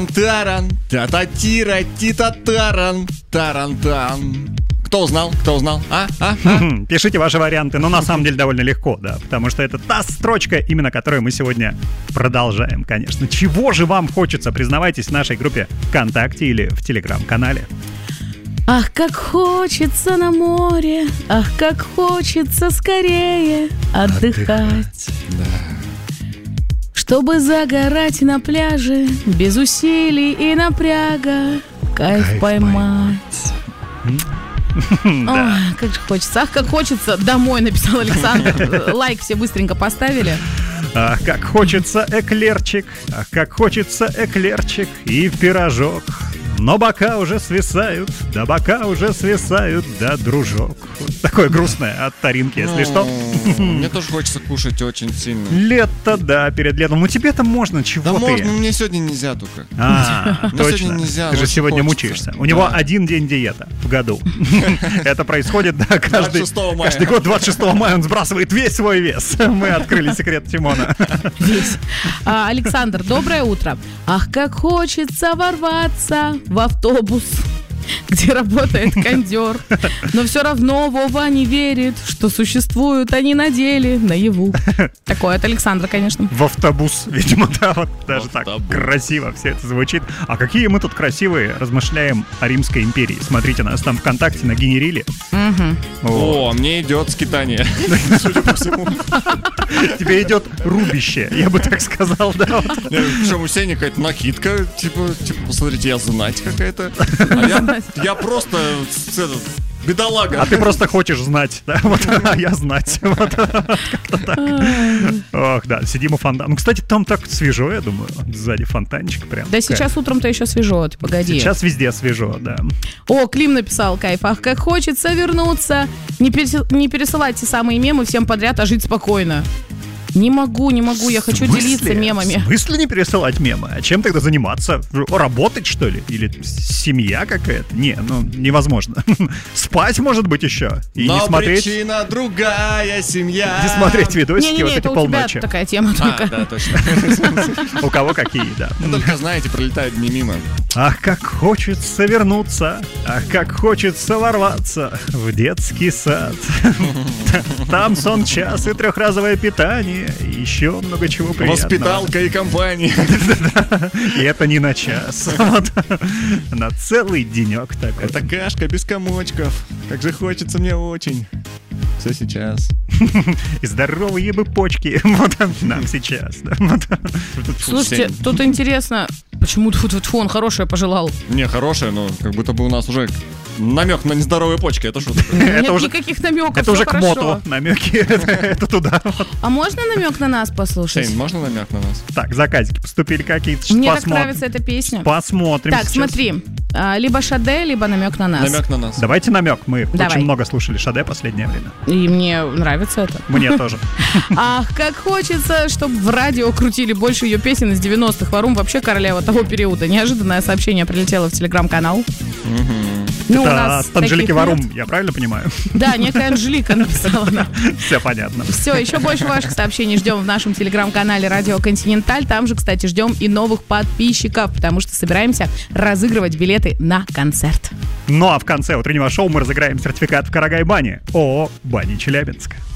Таран, та-та-тира, ти-та-таран, таран-тан. Кто узнал? Пишите ваши варианты, но на самом деле довольно легко, да, потому что это та строчка, именно которую мы сегодня продолжаем, конечно. Чего же вам хочется, признавайтесь в нашей группе ВКонтакте или в Телеграм-канале. Ах, как хочется на море, ах, как хочется скорее отдыхать. Чтобы загорать на пляже без усилий и напряга, кайф поймать. Ой, как же хочется. Ах, как хочется. Домой, написал Александр. Лайк все быстренько поставили. Ах, как хочется эклерчик, ах, как хочется эклерчик и пирожок. Но бока уже свисают, да бока уже свисают, да, дружок. Вот такое грустное от Таринки, если что. Мне тоже хочется кушать очень сильно. Лето, да, перед летом. Ну тебе-то можно, чего да ты? можно, но мне сегодня нельзя только. Точно. Нельзя, ты же сегодня мучаешься. У него один день диета в году. Это происходит, да, каждый год 26 мая он сбрасывает весь свой вес. Мы открыли секрет Тимона. Весь. Александр, доброе утро. Ах, как хочется ворваться в автобус, где работает кондер. Но все равно Вова не верит, что существуют они на деле, наяву. Такое от Александра, конечно. В автобус, видимо, да, вот даже так красиво все это звучит. А какие мы тут красивые размышляем о Римской империи. Смотрите, нас там ВКонтакте нагенерили. О, мне идет скитание, судя по всему. Тебе идет рубище, я бы так сказал, да. Причем у Сени какая-то накидка, типа, посмотрите, я знать какая-то. Я просто бедолага. А ты просто хочешь знать, да? Вот, а я знать. Вот, как-то так. Ох, да, сидим у фонтана. Ну, кстати, там так свежо, я думаю. Сзади фонтанчик прям. Да сейчас утром-то еще свежо, ты погоди. Сейчас везде свежо, да. О, Клим написал, кайф. Ах, как хочется вернуться. Не пересылать те самые мемы всем подряд, а жить спокойно. Не могу, я хочу делиться мемами. В смысле не пересылать мемы? А чем тогда заниматься? Работать, что ли? Или семья какая-то? Не, ну, невозможно. Спать, может быть, еще. И но не смотреть... причина другая семья. Не смотреть видосики вот эти полночи. У тебя такая тема только. Да, точно. У кого какие, да. Только, знаете, пролетают дни мимо. Ах, как хочется вернуться, ах, как хочется ворваться в детский сад. Там сон час и трехразовое питание. И еще много чего приятного. Воспиталка и компания. И это не на час. На целый денек такой. Это кашка без комочков. Как же хочется мне очень. Все сейчас. И здоровые бы почки. Вот нам сейчас. Слушайте, тут интересно, почему он хорошее пожелал. Не, хорошее, но как будто бы у нас уже намек на нездоровые почки. Это что? Нет никаких намеков. Это уже к моту намеки. Это туда. А можно намек на нас послушать? Шейн, можно намек на нас? Так, заказики поступили какие-то. Мне так нравится эта песня. Посмотрим. Так, смотри. Либо Шаде, либо намек на нас. Намек на нас. Давайте намек. Мы очень много слушали Шаде последнее время. И мне нравится это. Мне тоже. Ах, как хочется, чтобы в радио крутили больше ее песен из 90-х. Варум вообще королева того периода. Неожиданное сообщение прилетело в Телеграм-канал. Ну, это от Анжелики Варум, я правильно понимаю? Да, некая Анжелика написала нам. Все понятно. Все, еще больше ваших сообщений ждем в нашем телеграм-канале Радио Континенталь. Там же, кстати, ждем и новых подписчиков, потому что собираемся разыгрывать билеты на концерт. Ну а в конце утреннего шоу мы разыграем сертификат в Карагай-бане ООО «Бани Челябинск».